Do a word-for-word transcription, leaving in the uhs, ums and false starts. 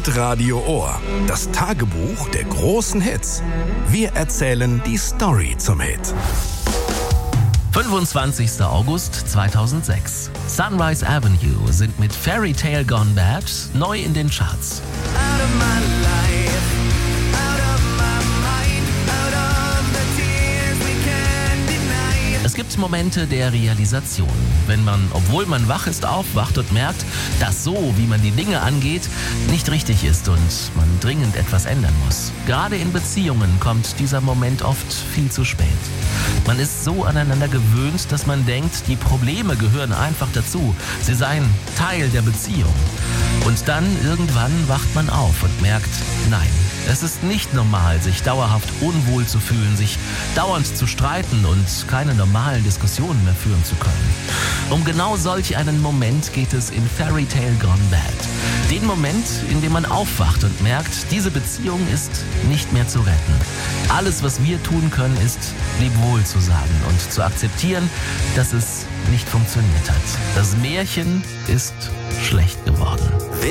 Hitradio Ohr. Das Tagebuch der großen Hits. Wir erzählen die Story zum Hit. fünfundzwanzigster August zweitausendsechs. Sunrise Avenue sind mit Fairy Tale Gone Bad neu in den Charts. Es gibt Momente der Realisation, wenn man, obwohl man wach ist, aufwacht und merkt, dass so, wie man die Dinge angeht, nicht richtig ist und man dringend etwas ändern muss. Gerade in Beziehungen kommt dieser Moment oft viel zu spät. Man ist so aneinander gewöhnt, dass man denkt, die Probleme gehören einfach dazu. Sie seien Teil der Beziehung. Und dann irgendwann wacht man auf und merkt, nein, es ist nicht normal, sich dauerhaft unwohl zu fühlen, sich dauernd zu streiten und keine normalen Diskussionen mehr führen zu können. Um genau solch einen Moment geht es in Fairy Tale Gone Bad. Den Moment, in dem man aufwacht und merkt, diese Beziehung ist nicht mehr zu retten. Alles, was wir tun können, ist, Lebewohl zu sagen und zu akzeptieren, dass es nicht funktioniert hat. Das Märchen ist schlecht geworden.